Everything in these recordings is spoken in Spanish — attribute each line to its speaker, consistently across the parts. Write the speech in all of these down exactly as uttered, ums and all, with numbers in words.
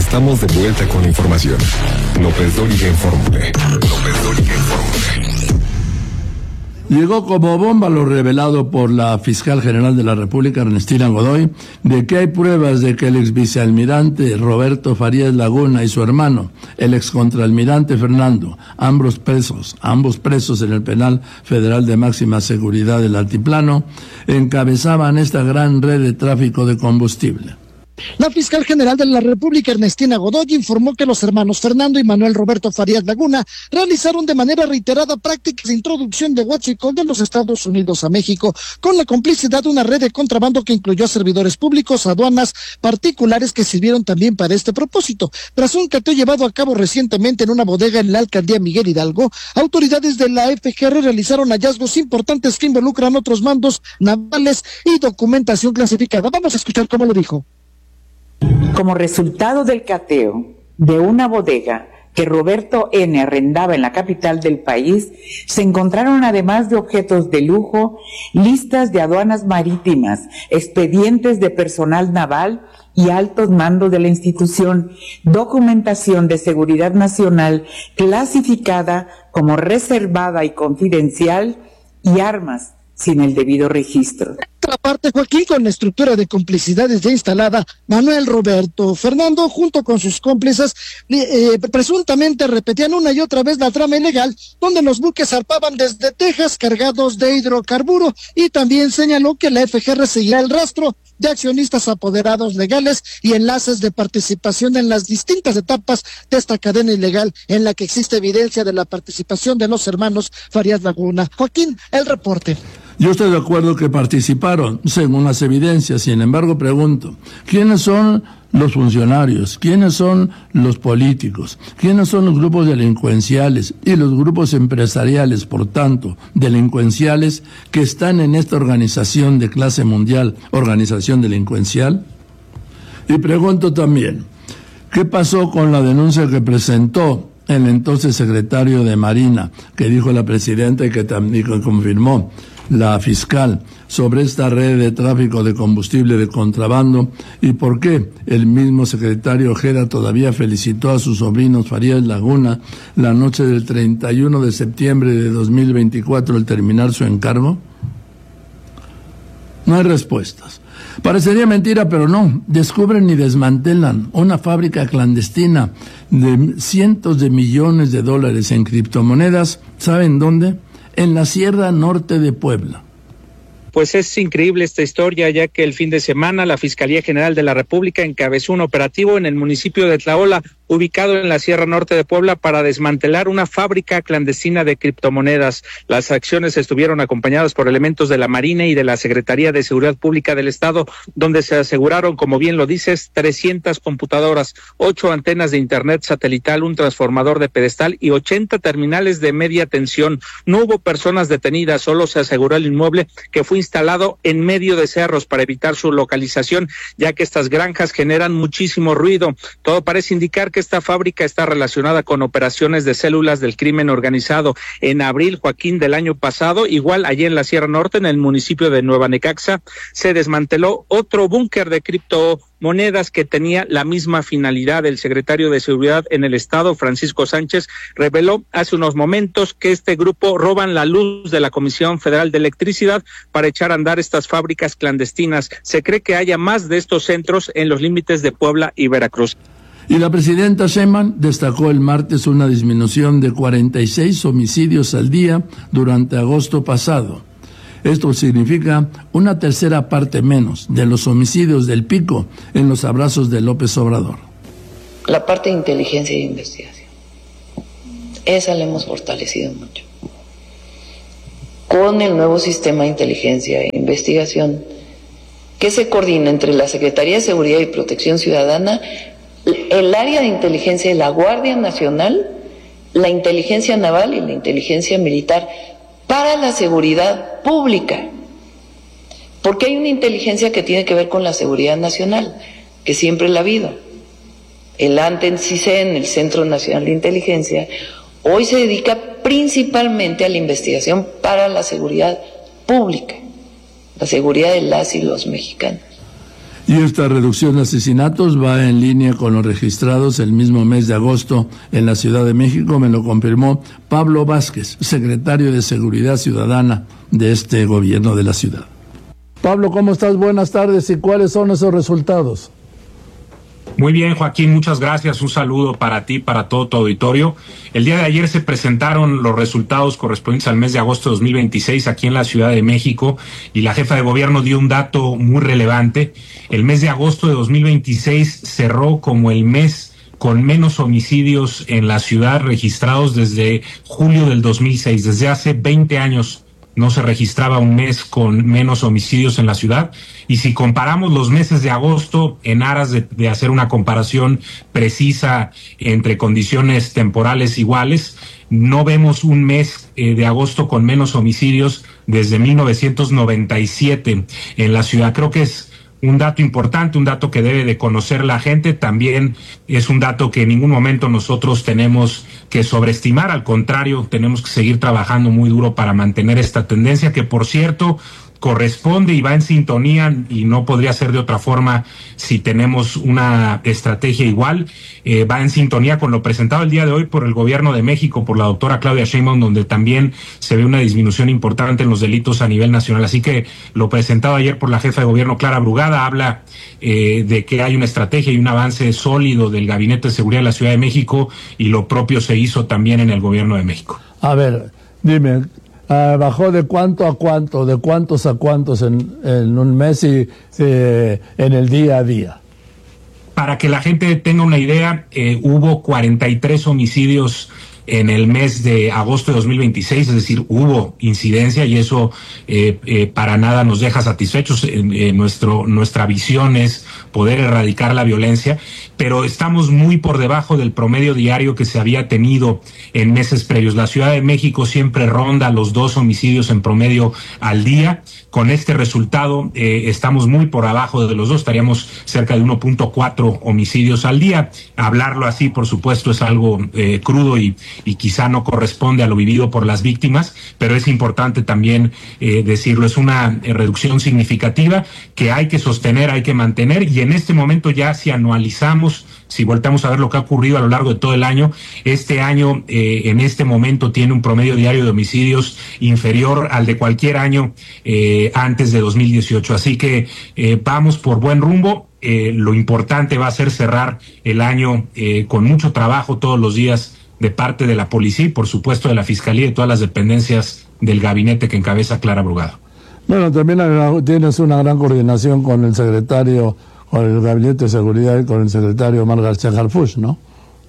Speaker 1: Estamos de vuelta con la información. López Dóriga Infórmule. López Dóriga Infórmule.
Speaker 2: Llegó como bomba lo revelado por la fiscal general de la República, Ernestina Godoy, de que hay pruebas de que el ex vicealmirante Roberto Farías Laguna y su hermano, el ex contraalmirante Fernando, ambos presos, ambos presos en el penal federal de máxima seguridad del Altiplano, encabezaban esta gran red de tráfico de combustible.
Speaker 3: La fiscal general de la República, Ernestina Godoy, informó que los hermanos Fernando y Manuel Roberto Farías Laguna realizaron de manera reiterada prácticas de introducción de huachicol de los Estados Unidos a México, con la complicidad de una red de contrabando que incluyó a servidores públicos, aduanas particulares que sirvieron también para este propósito. Tras un cateo llevado a cabo recientemente en una bodega en la alcaldía Miguel Hidalgo, autoridades de la F G R realizaron hallazgos importantes que involucran otros mandos navales y documentación clasificada. Vamos a escuchar cómo lo dijo.
Speaker 4: Como resultado del cateo de una bodega que Roberto N. arrendaba en la capital del país, se encontraron, además de objetos de lujo, listas de aduanas marítimas, expedientes de personal naval y altos mandos de la institución, documentación de seguridad nacional clasificada como reservada y confidencial y armas sin el debido registro.
Speaker 3: Por otra parte, Joaquín, con la estructura de complicidades ya instalada, Manuel Roberto Fernando, junto con sus cómplices, eh, presuntamente repetían una y otra vez la trama ilegal, donde los buques zarpaban desde Texas cargados de hidrocarburo, y también señaló que la F G R seguirá el rastro de accionistas apoderados legales y enlaces de participación en las distintas etapas de esta cadena ilegal en la que existe evidencia de la participación de los hermanos Farías Laguna. Joaquín, el reporte.
Speaker 2: Yo estoy de acuerdo que participaron, según las evidencias. Sin embargo, pregunto, ¿quiénes son los funcionarios? ¿Quiénes son los políticos? ¿Quiénes son los grupos delincuenciales y los grupos empresariales, por tanto, delincuenciales, que están en esta organización de clase mundial, organización delincuencial? Y pregunto también, ¿qué pasó con la denuncia que presentó el entonces secretario de Marina, que dijo la presidenta y que también confirmó la fiscal, sobre esta red de tráfico de combustible de contrabando, y por qué el mismo secretario Ojeda todavía felicitó a sus sobrinos Farías Laguna la noche del treinta y uno de septiembre de dos mil veinticuatro al terminar su encargo? No hay respuestas. Parecería mentira, pero no. Descubren y desmantelan una fábrica clandestina de cientos de millones de dólares en criptomonedas. ¿Saben dónde? En la Sierra Norte de Puebla.
Speaker 5: Pues es increíble esta historia, ya que el fin de semana la Fiscalía General de la República encabezó un operativo en el municipio de Tlaola, ubicado en la Sierra Norte de Puebla, para desmantelar una fábrica clandestina de criptomonedas. Las acciones estuvieron acompañadas por elementos de la Marina y de la Secretaría de Seguridad Pública del Estado, donde se aseguraron, como bien lo dices, trescientas computadoras, ocho antenas de internet satelital, un transformador de pedestal y ochenta terminales de media tensión. No hubo personas detenidas, solo se aseguró el inmueble, que fue instalado en medio de cerros para evitar su localización, ya que estas granjas generan muchísimo ruido. Todo parece indicar que esta fábrica está relacionada con operaciones de células del crimen organizado. En abril, Joaquín, del año pasado, igual allí en la Sierra Norte, en el municipio de Nueva Necaxa, se desmanteló otro búnker de criptomonedas que tenía la misma finalidad. El secretario de Seguridad en el Estado, Francisco Sánchez, reveló hace unos momentos que este grupo roban la luz de la Comisión Federal de Electricidad para echar a andar estas fábricas clandestinas. Se cree que haya más de estos centros en los límites de Puebla y Veracruz.
Speaker 2: Y la presidenta Sheinbaum destacó el martes una disminución de cuarenta y seis homicidios al día durante agosto pasado. Esto significa una tercera parte menos de los homicidios del pico en los abrazos de López Obrador.
Speaker 6: La parte de inteligencia e investigación, esa la hemos fortalecido mucho. Con el nuevo sistema de inteligencia e investigación, que se coordina entre la Secretaría de Seguridad y Protección Ciudadana, el área de inteligencia de la Guardia Nacional, la inteligencia naval y la inteligencia militar, para la seguridad pública, porque hay una inteligencia que tiene que ver con la seguridad nacional, que siempre la ha habido. El ANTE-CISEN, el Centro Nacional de Inteligencia, hoy se dedica principalmente a la investigación para la seguridad pública, la seguridad de las y los mexicanos.
Speaker 2: Y esta reducción de asesinatos va en línea con los registrados el mismo mes de agosto en la Ciudad de México, me lo confirmó Pablo Vázquez, secretario de Seguridad Ciudadana de este gobierno de la ciudad. Pablo, ¿cómo estás? Buenas tardes. ¿Y cuáles son esos resultados?
Speaker 7: Muy bien, Joaquín, muchas gracias. Un saludo para ti, para todo tu auditorio. El día de ayer se presentaron los resultados correspondientes al mes de agosto de dos mil veintiséis aquí en la Ciudad de México y la jefa de gobierno dio un dato muy relevante. El mes de agosto de dos mil veintiséis cerró como el mes con menos homicidios en la ciudad registrados desde julio del dos mil seis, desde hace veinte años. No se registraba un mes con menos homicidios en la ciudad. Y si comparamos los meses de agosto, en aras de, de hacer una comparación precisa entre condiciones temporales iguales, no vemos un mes eh, de agosto con menos homicidios desde mil novecientos noventa y siete en la ciudad. Creo que es un dato importante, un dato que debe de conocer la gente. También es un dato que en ningún momento nosotros tenemos que sobreestimar, al contrario, tenemos que seguir trabajando muy duro para mantener esta tendencia que, por cierto, corresponde y va en sintonía, y no podría ser de otra forma si tenemos una estrategia igual, eh, va en sintonía con lo presentado el día de hoy por el gobierno de México, por la doctora Claudia Sheinbaum, donde también se ve una disminución importante en los delitos a nivel nacional. Así que lo presentado ayer por la jefa de gobierno, Clara Brugada, habla eh, de que hay una estrategia y un avance sólido del Gabinete de Seguridad de la Ciudad de México, y lo propio se hizo también en el gobierno de México.
Speaker 2: A ver, dime, Uh, ¿bajó de cuánto a cuánto, de cuántos a cuántos en, en un mes y eh, en el día a día?
Speaker 7: Para que la gente tenga una idea, eh, hubo cuarenta y tres homicidios en el mes de agosto de dos mil veintiséis, es decir, hubo incidencia, y eso eh, eh, para nada nos deja satisfechos. Eh, eh, nuestro, nuestra visión es poder erradicar la violencia, pero estamos muy por debajo del promedio diario que se había tenido en meses previos. La Ciudad de México siempre ronda los dos homicidios en promedio al día. Con este resultado eh, estamos muy por abajo de los dos, estaríamos cerca de uno punto cuatro homicidios al día. Hablarlo así, por supuesto, es algo eh, crudo y, y quizá no corresponde a lo vivido por las víctimas, pero es importante también eh, decirlo. Es una eh, reducción significativa que hay que sostener, hay que mantener, y en este momento ya, si anualizamos, si volteamos a ver lo que ha ocurrido a lo largo de todo el año, este año eh, en este momento tiene un promedio diario de homicidios inferior al de cualquier año eh, antes de dos mil dieciocho. Así que eh, vamos por buen rumbo. Eh, lo importante va a ser cerrar el año eh, con mucho trabajo todos los días de parte de la policía y, por supuesto, de la Fiscalía y todas las dependencias del gabinete que encabeza Clara Brugada.
Speaker 2: Bueno, también tienes una gran coordinación con el secretario, con el Gabinete de Seguridad y con el secretario Omar García Harfuch, ¿no?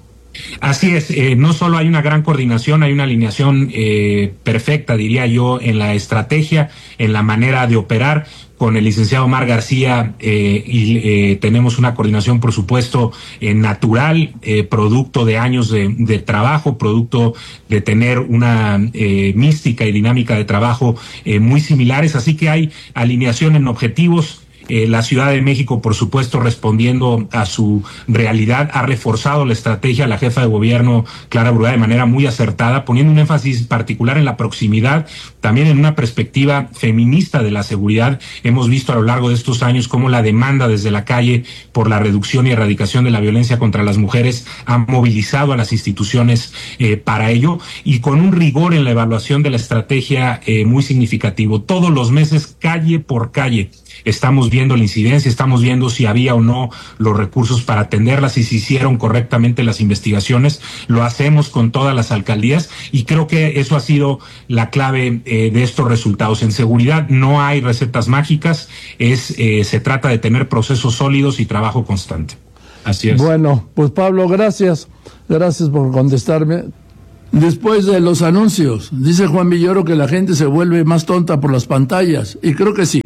Speaker 7: Así es, eh, no solo hay una gran coordinación, hay una alineación eh, perfecta, diría yo, en la estrategia, en la manera de operar. Con el licenciado Omar García eh, y eh, tenemos una coordinación, por supuesto, eh, natural, eh, producto de años de, de trabajo, producto de tener una eh, mística y dinámica de trabajo eh, muy similares. Así que hay alineación en objetivos. Eh, la Ciudad de México, por supuesto, respondiendo a su realidad, ha reforzado la estrategia. La jefa de gobierno, Clara Brugada, de manera muy acertada, poniendo un énfasis particular en la proximidad, también en una perspectiva feminista de la seguridad. Hemos visto a lo largo de estos años cómo la demanda desde la calle por la reducción y erradicación de la violencia contra las mujeres ha movilizado a las instituciones eh, para ello, y con un rigor en la evaluación de la estrategia eh, muy significativo. Todos los meses, calle por calle, estamos viendo la incidencia, estamos viendo si había o no los recursos para atenderla, si se hicieron correctamente las investigaciones. Lo hacemos con todas las alcaldías, y creo que eso ha sido la clave eh, de estos resultados. En seguridad no hay recetas mágicas, es eh, se trata de tener procesos sólidos y trabajo constante. Así es.
Speaker 2: Bueno, pues Pablo, gracias, gracias por contestarme. Después de los anuncios, dice Juan Villoro que la gente se vuelve más tonta por las pantallas, y creo que sí.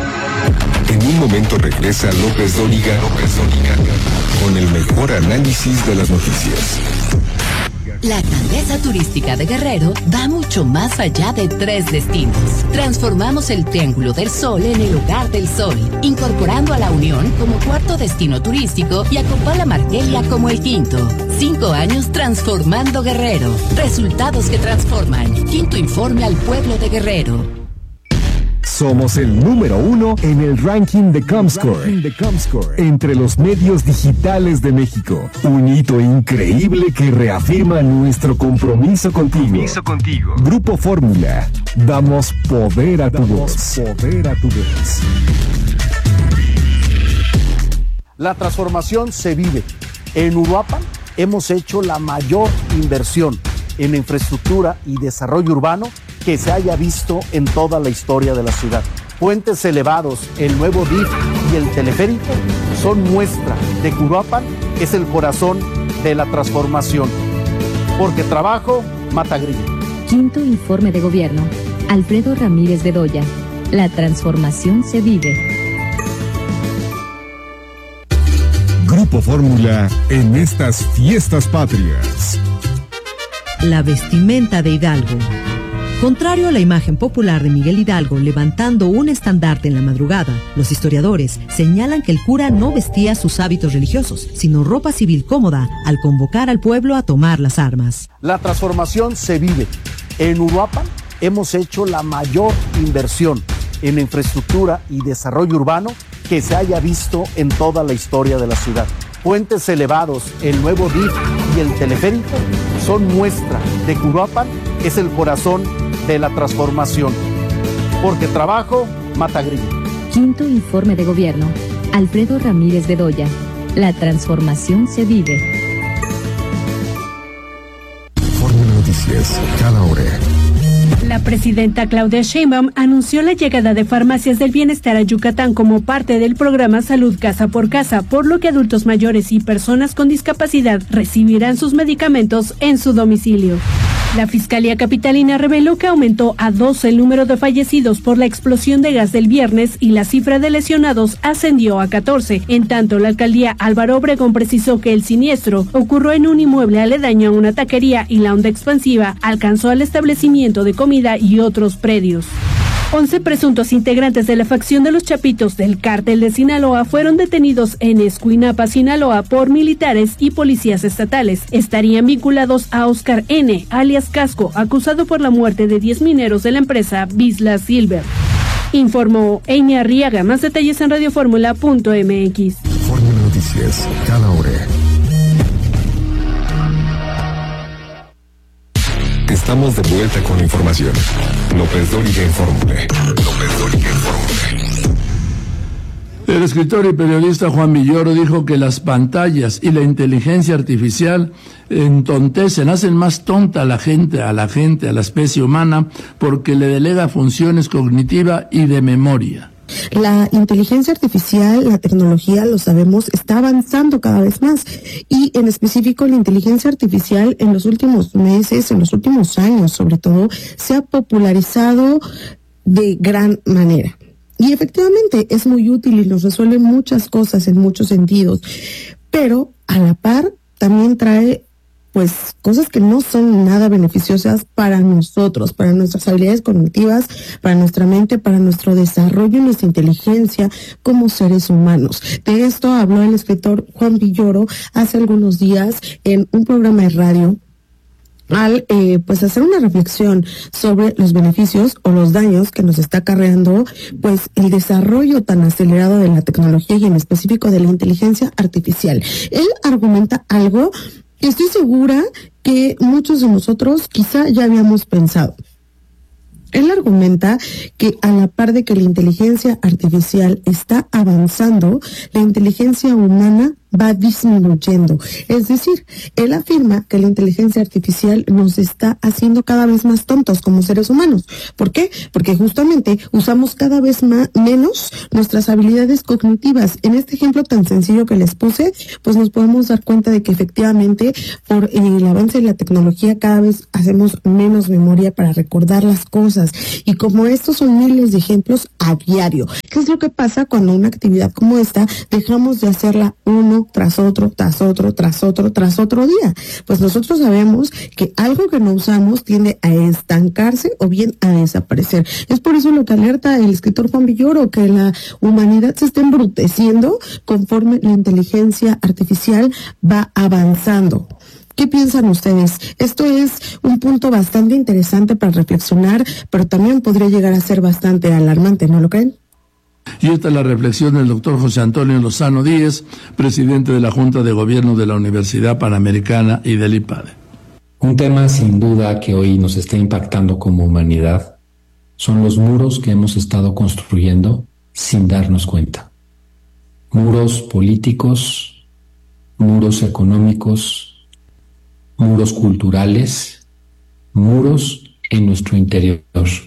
Speaker 1: En un momento regresa López Dóriga, López Dóriga, con el mejor análisis de las noticias.
Speaker 8: La grandeza turística de Guerrero va mucho más allá de tres destinos. Transformamos el Triángulo del Sol en el Hogar del Sol, incorporando a La Unión como cuarto destino turístico y a Copala Margelia como el quinto. Cinco años transformando Guerrero. Resultados que transforman. Quinto informe al pueblo de Guerrero.
Speaker 9: Somos el número uno en el ranking de Comscore, entre los medios digitales de México. Un hito increíble que reafirma nuestro compromiso contigo. Compromiso contigo. Grupo Fórmula. Damos poder a tu voz. Poder a tu voz.
Speaker 10: La transformación se vive. En Uruapan hemos hecho la mayor inversión en infraestructura y desarrollo urbano que se haya visto en toda la historia de la ciudad. Puentes elevados, el nuevo D I F y el teleférico son muestra de que Uruapan es el corazón de la transformación. Porque trabajo mata grillo.
Speaker 11: Quinto informe de gobierno. Alfredo Ramírez Bedoya. La transformación se vive.
Speaker 1: Grupo Fórmula en estas fiestas patrias.
Speaker 12: La vestimenta de Hidalgo. Contrario a la imagen popular de Miguel Hidalgo levantando un estandarte en la madrugada, los historiadores señalan que el cura no vestía sus hábitos religiosos, sino ropa civil cómoda al convocar al pueblo a tomar las armas.
Speaker 10: La transformación se vive. En Uruapan hemos hecho la mayor inversión en infraestructura y desarrollo urbano que se haya visto en toda la historia de la ciudad. Puentes elevados, el nuevo D I F y el teleférico son muestra de que Uruapan es el corazón de la transformación. Porque trabajo mata grillo.
Speaker 11: Quinto informe de gobierno. Alfredo Ramírez Bedoya. La transformación se vive.
Speaker 1: Fórmula Noticias, cada hora.
Speaker 13: La presidenta Claudia Sheinbaum anunció la llegada de farmacias del bienestar a Yucatán como parte del programa Salud Casa por Casa, por lo que adultos mayores y personas con discapacidad recibirán sus medicamentos en su domicilio. La Fiscalía Capitalina reveló que aumentó a doce el número de fallecidos por la explosión de gas del viernes y la cifra de lesionados ascendió a catorce. En tanto, la alcaldía Álvaro Obregón precisó que el siniestro ocurrió en un inmueble aledaño a una taquería y la onda expansiva alcanzó al establecimiento de comida y otros predios. once presuntos integrantes de la facción de los Chapitos del Cártel de Sinaloa fueron detenidos en Escuinapa, Sinaloa, por militares y policías estatales. Estarían vinculados a Oscar N., alias Casco, acusado por la muerte de diez mineros de la empresa Bisla Silver. Informó Amy Arriaga. Más detalles en radioformula punto m x.
Speaker 1: Fórmula Noticias, cada hora. Estamos de vuelta con la información. López Dóriga en Fórmula. López Dóriga en Fórmula.
Speaker 2: El escritor y periodista Juan Villoro dijo que las pantallas y la inteligencia artificial entontecen, hacen más tonta a la gente, a la gente, a la especie humana, porque le delega funciones cognitivas y de memoria.
Speaker 14: La inteligencia artificial, la tecnología, lo sabemos, está avanzando cada vez más, y en específico la inteligencia artificial en los últimos meses, en los últimos años sobre todo, se ha popularizado de gran manera. Y efectivamente es muy útil y nos resuelve muchas cosas en muchos sentidos, pero a la par también trae pues cosas que no son nada beneficiosas para nosotros, para nuestras habilidades cognitivas, para nuestra mente, para nuestro desarrollo y nuestra inteligencia como seres humanos. De esto habló el escritor Juan Villoro hace algunos días en un programa de radio, al eh, pues hacer una reflexión sobre los beneficios o los daños que nos está acarreando pues el desarrollo tan acelerado de la tecnología y en específico de la inteligencia artificial. Él argumenta algo que estoy segura que muchos de nosotros quizá ya habíamos pensado. Él argumenta que a la par de que la inteligencia artificial está avanzando, la inteligencia humana va disminuyendo. Es decir, él afirma que la inteligencia artificial nos está haciendo cada vez más tontos como seres humanos. ¿Por qué? Porque justamente usamos cada vez más, menos nuestras habilidades cognitivas. En este ejemplo tan sencillo que les puse, pues nos podemos dar cuenta de que efectivamente por el avance de la tecnología cada vez hacemos menos memoria para recordar las cosas. Y como estos son miles de ejemplos a diario. ¿Qué es lo que pasa cuando una actividad como esta dejamos de hacerla uno tras otro, tras otro, tras otro, tras otro día? Pues nosotros sabemos que algo que no usamos tiende a estancarse o bien a desaparecer. Es por eso lo que alerta el escritor Juan Villoro, que la humanidad se está embruteciendo conforme la inteligencia artificial va avanzando. ¿Qué piensan ustedes? Esto es un punto bastante interesante para reflexionar, pero también podría llegar a ser bastante alarmante, ¿no lo creen?
Speaker 2: Y esta es la reflexión del doctor José Antonio Lozano Díez, presidente de la Junta de Gobierno de la Universidad Panamericana y del IPADE.
Speaker 15: Un tema sin duda que hoy nos está impactando como humanidad son los muros que hemos estado construyendo sin darnos cuenta. Muros políticos, muros económicos, muros culturales, muros en nuestro interior.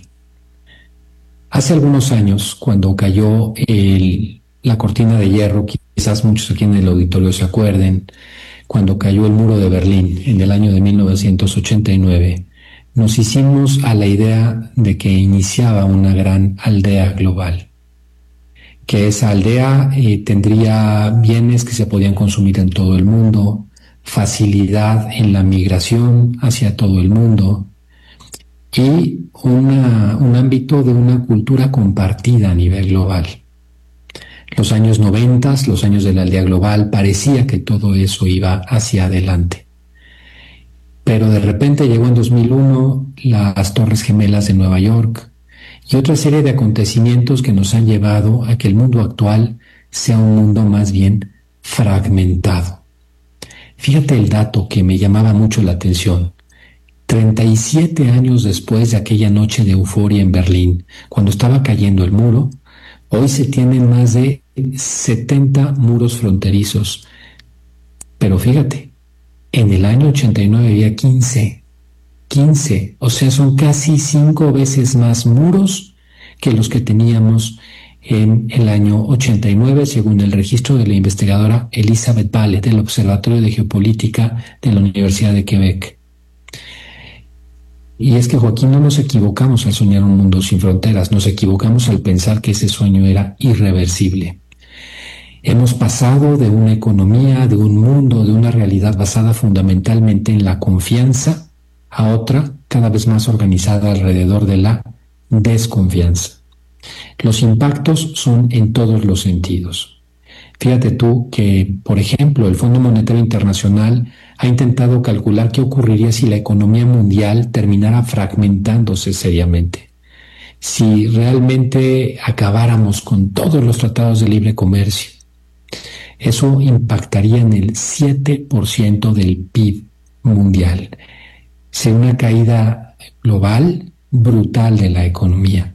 Speaker 15: Hace algunos años, cuando cayó el, la cortina de hierro, quizás muchos aquí en el auditorio se acuerden, cuando cayó el muro de Berlín en el año de mil novecientos ochenta y nueve, nos hicimos a la idea de que iniciaba una gran aldea global, que esa aldea eh, tendría bienes que se podían consumir en todo el mundo, facilidad en la migración hacia todo el mundo y una, un ámbito de una cultura compartida a nivel global. Los años noventas, los años de la aldea global, parecía que todo eso iba hacia adelante. Pero de repente llegó en dos mil uno las Torres Gemelas de Nueva York y otra serie de acontecimientos que nos han llevado a que el mundo actual sea un mundo más bien fragmentado. Fíjate el dato que me llamaba mucho la atención. treinta y siete años después de aquella noche de euforia en Berlín, cuando estaba cayendo el muro, hoy se tienen más de setenta muros fronterizos. Pero fíjate, en el año ochenta y nueve había quince. quince, o sea, son casi cinco veces más muros que los que teníamos en el año ochenta y nueve, según el registro de la investigadora Elizabeth Bale del Observatorio de Geopolítica de la Universidad de Quebec. Y es que, Joaquín, no nos equivocamos al soñar un mundo sin fronteras, nos equivocamos al pensar que ese sueño era irreversible. Hemos pasado de una economía, de un mundo, de una realidad basada fundamentalmente en la confianza, a otra cada vez más organizada alrededor de la desconfianza. Los impactos son en todos los sentidos. Fíjate tú que, por ejemplo, el Fondo Monetario Internacional ha intentado calcular qué ocurriría si la economía mundial terminara fragmentándose seriamente. Si realmente acabáramos con todos los tratados de libre comercio, eso impactaría en el siete por ciento del P I B mundial. Sería una caída global brutal de la economía.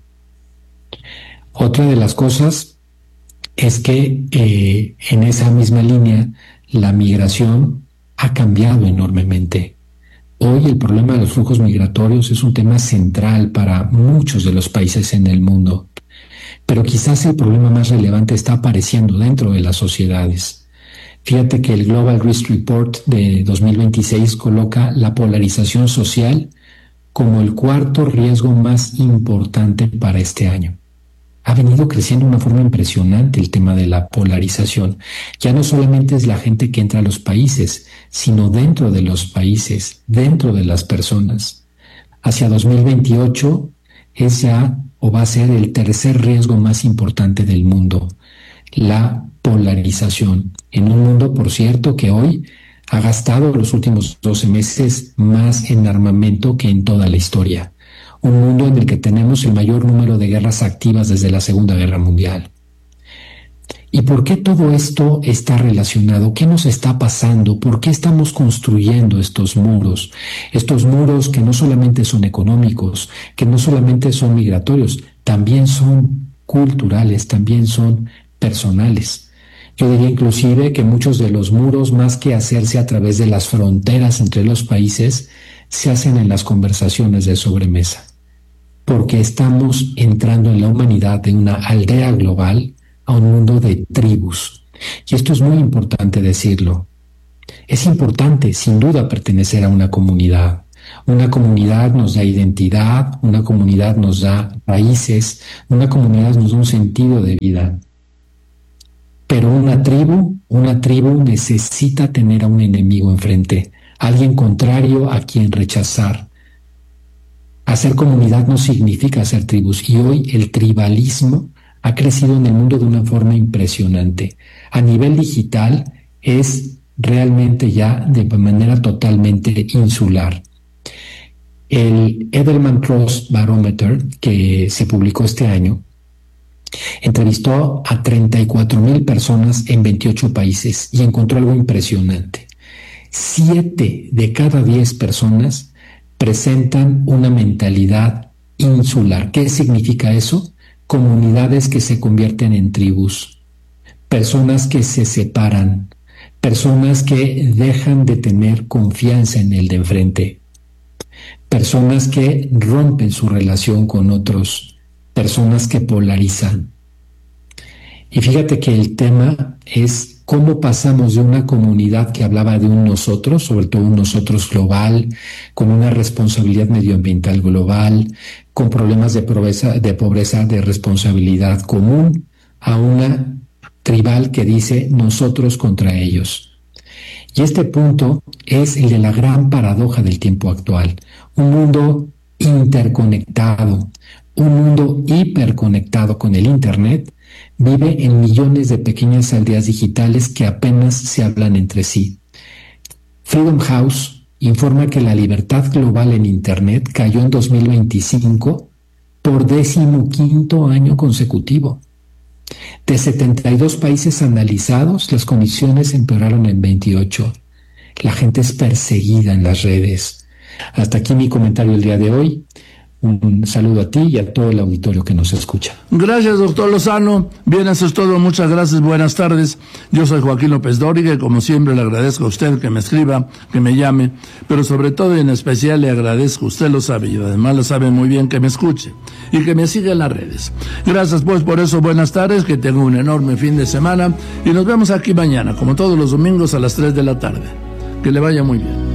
Speaker 15: Otra de las cosas es que eh, en esa misma línea la migración ha cambiado enormemente. Hoy el problema de los flujos migratorios es un tema central para muchos de los países en el mundo, pero quizás el problema más relevante está apareciendo dentro de las sociedades. Fíjate que el Global Risk Report de dos mil veintiséis coloca la polarización social como el cuarto riesgo más importante para este año. Ha venido creciendo de una forma impresionante el tema de la polarización. Ya no solamente es la gente que entra a los países, sino dentro de los países, dentro de las personas. Hacia dos mil veintiocho es ya o va a ser el tercer riesgo más importante del mundo, la polarización. En un mundo, por cierto, que hoy ha gastado los últimos doce meses más en armamento que en toda la historia. Un mundo en el que tenemos el mayor número de guerras activas desde la Segunda Guerra Mundial. ¿Y por qué todo esto está relacionado? ¿Qué nos está pasando? ¿Por qué estamos construyendo estos muros? Estos muros que no solamente son económicos, que no solamente son migratorios, también son culturales, también son personales. Yo diría inclusive que muchos de los muros, más que hacerse a través de las fronteras entre los países, se hacen en las conversaciones de sobremesa. Porque estamos entrando en la humanidad de una aldea global a un mundo de tribus. Y esto es muy importante decirlo. Es importante, sin duda, pertenecer a una comunidad. Una comunidad nos da identidad, una comunidad nos da raíces, una comunidad nos da un sentido de vida. Pero una tribu, una tribu necesita tener a un enemigo enfrente, alguien contrario a quien rechazar. Hacer comunidad no significa hacer tribus, y hoy el tribalismo ha crecido en el mundo de una forma impresionante. A nivel digital es realmente ya de manera totalmente insular. El Edelman Trust Barometer, que se publicó este año, entrevistó a treinta y cuatro mil personas en veintiocho países y encontró algo impresionante. Siete de cada diez personas presentan una mentalidad insular. ¿Qué significa eso? Comunidades que se convierten en tribus, personas que se separan, personas que dejan de tener confianza en el de enfrente, personas que rompen su relación con otros, personas que polarizan. Y fíjate que el tema es cómo pasamos de una comunidad que hablaba de un nosotros, sobre todo un nosotros global, con una responsabilidad medioambiental global, con problemas de pobreza, de pobreza, de responsabilidad común, a una tribal que dice nosotros contra ellos. Y este punto es el de la gran paradoja del tiempo actual. Un mundo interconectado, un mundo hiperconectado con el Internet, vive en millones de pequeñas aldeas digitales que apenas se hablan entre sí. Freedom House informa que la libertad global en Internet cayó en dos mil veinticinco por decimoquinto año consecutivo. De setenta y dos países analizados, las condiciones empeoraron en veintiocho. La gente es perseguida en las redes. Hasta aquí mi comentario el día de hoy. Un saludo a ti y a todo el auditorio que nos escucha.
Speaker 2: Gracias, doctor Lozano. Bien, eso es todo. Muchas gracias. Buenas tardes. Yo soy Joaquín López Dóriga y como siempre le agradezco a usted que me escriba, que me llame, pero sobre todo y en especial le agradezco, usted lo sabe y además lo sabe muy bien, que me escuche y que me siga en las redes. Gracias pues por eso. Buenas tardes, que tenga un enorme fin de semana y nos vemos aquí mañana, como todos los domingos a las tres de la tarde. Que le vaya muy bien.